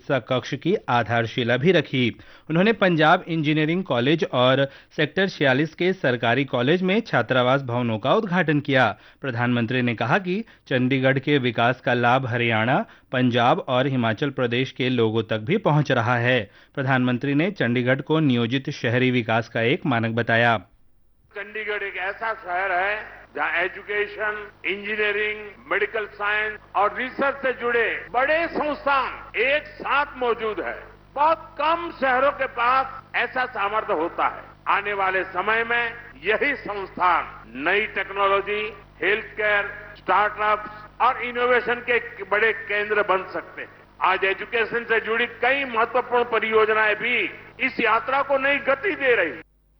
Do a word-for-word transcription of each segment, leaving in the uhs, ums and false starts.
चिकित्सा कक्ष की आधारशिला भी रखी। उन्होंने पंजाब इंजीनियरिंग कॉलेज और सेक्टर छियालीस के सरकारी कॉलेज में छात्रावास भवनों का उद्घाटन किया। प्रधानमंत्री ने कहा कि चंडीगढ़ के विकास का लाभ हरियाणा, पंजाब और हिमाचल प्रदेश के लोगों तक भी पहुंच रहा है। प्रधानमंत्री ने चंडीगढ़ को नियोजित शहरी विकास का एक मानक बताया। चंडीगढ़ एक ऐसा शहर है जहां एजुकेशन, इंजीनियरिंग, मेडिकल साइंस और रिसर्च से जुड़े बड़े संस्थान एक साथ मौजूद है। बहुत कम शहरों के पास ऐसा सामर्थ्य होता है। आने वाले समय में यही संस्थान नई टेक्नोलॉजी, हेल्थ केयर, स्टार्टअप्स और इनोवेशन के बड़े केंद्र बन सकते हैं। आज एजुकेशन से जुड़ी कई महत्वपूर्ण परियोजनाएं भी इस यात्रा को नई गति दे रही।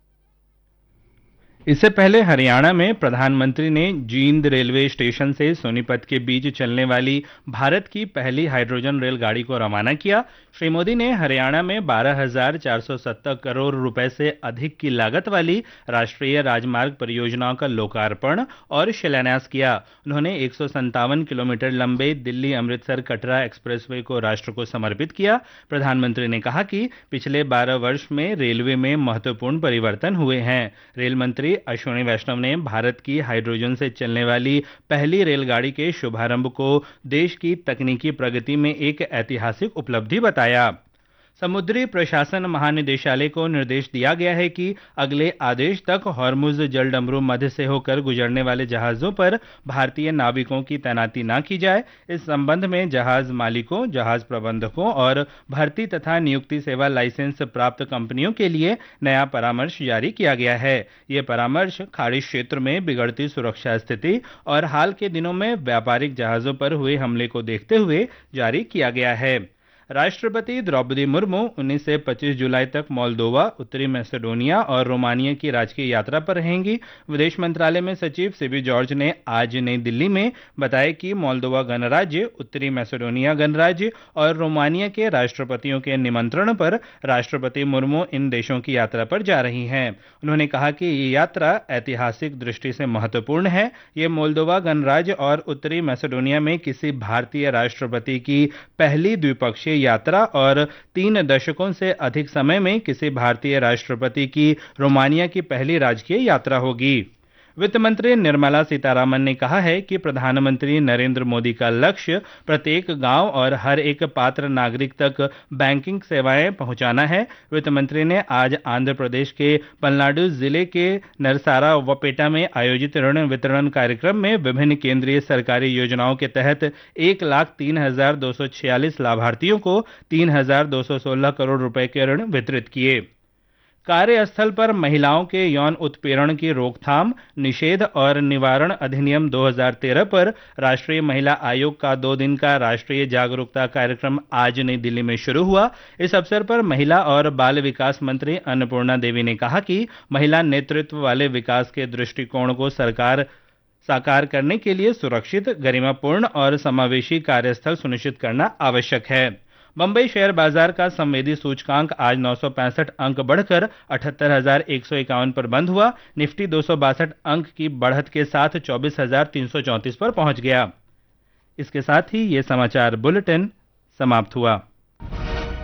इससे पहले हरियाणा में प्रधानमंत्री ने जींद रेलवे स्टेशन से सोनीपत के बीच चलने वाली भारत की पहली हाइड्रोजन रेलगाड़ी को रवाना किया। श्री मोदी ने हरियाणा में बारह हजार चार सौ सत्तर करोड़ रुपए से अधिक की लागत वाली राष्ट्रीय राजमार्ग परियोजनाओं का लोकार्पण और शिलान्यास किया। उन्होंने एक सौ संतावन किलोमीटर लंबे दिल्ली अमृतसर कटरा एक्सप्रेसवे को राष्ट्र को समर्पित किया। प्रधानमंत्री ने कहा कि पिछले बारह वर्ष में रेलवे में महत्वपूर्ण परिवर्तन हुए हैं। रेल मंत्री अश्विनी वैष्णव ने भारत की हाइड्रोजन से चलने वाली पहली रेलगाड़ी के शुभारंभ को देश की तकनीकी प्रगति में एक ऐतिहासिक उपलब्धि बताया। समुद्री प्रशासन महानिदेशालय को निर्देश दिया गया है कि अगले आदेश तक हॉर्मुज जलडमरू मध्य से होकर गुजरने वाले जहाजों पर भारतीय नाविकों की तैनाती न की जाए। इस संबंध में जहाज मालिकों, जहाज प्रबंधकों और भर्ती तथा नियुक्ति सेवा लाइसेंस प्राप्त कंपनियों के लिए नया परामर्श जारी किया गया है। ये परामर्श खाड़ी क्षेत्र में बिगड़ती सुरक्षा स्थिति और हाल के दिनों में व्यापारिक जहाजों पर हुए हमले को देखते हुए जारी किया गया है। राष्ट्रपति द्रौपदी मुर्मू उन्नीस से पच्चीस जुलाई तक मोल्दोवा, उत्तरी मैसेडोनिया और रोमानिया की राजकीय यात्रा पर रहेंगी। विदेश मंत्रालय में सचिव सीबी जॉर्ज ने आज नई दिल्ली में बताया कि मोल्दोवा गणराज्य, उत्तरी मैसेडोनिया गणराज्य और रोमानिया के राष्ट्रपतियों के निमंत्रण पर राष्ट्रपति मुर्मू इन देशों की यात्रा पर जा रही हैं। उन्होंने कहा कि ये यात्रा ऐतिहासिक दृष्टि से महत्वपूर्ण है। ये मोल्दोवा गणराज्य और उत्तरी मैसेडोनिया में किसी भारतीय राष्ट्रपति की पहली द्विपक्षीय यात्रा और तीन दशकों से अधिक समय में किसी भारतीय राष्ट्रपति की रोमानिया की पहली राजकीय यात्रा होगी। वित्त मंत्री निर्मला सीतारामन ने कहा है कि प्रधानमंत्री नरेंद्र मोदी का लक्ष्य प्रत्येक गांव और हर एक पात्र नागरिक तक बैंकिंग सेवाएं पहुंचाना है। वित्त मंत्री ने आज आंध्र प्रदेश के पलनाडु जिले के नरसारावपेटा में आयोजित ऋण वितरण कार्यक्रम में विभिन्न केंद्रीय सरकारी योजनाओं के तहत एक लाख तीन हजार दो सौ छियालीस लाभार्थियों को तीन हजार दो सौ सोलह करोड़ रुपए के ऋण वितरित किए। कार्यस्थल पर महिलाओं के यौन उत्पीड़न की रोकथाम, निषेध और निवारण अधिनियम दो हज़ार तेरह पर राष्ट्रीय महिला आयोग का दो दिन का राष्ट्रीय जागरूकता कार्यक्रम आज नई दिल्ली में शुरू हुआ। इस अवसर पर महिला और बाल विकास मंत्री अन्नपूर्णा देवी ने कहा कि महिला नेतृत्व वाले विकास के दृष्टिकोण को सरकार साकार करने के लिए सुरक्षित, गरिमापूर्ण और समावेशी कार्यस्थल सुनिश्चित करना आवश्यक है। बंबई शेयर बाजार का संवेदी सूचकांक आज नौ सौ पैंसठ अंक बढ़कर अठहत्तर हजार एक सौ इक्यावन पर बंद हुआ। निफ्टी दो सौ बासठ अंक की बढ़त के साथ चौबीस हजार तीन सौ चौंतीस पर पहुंच गया। इसके साथ ही ये समाचार बुलेटिन समाप्त हुआ।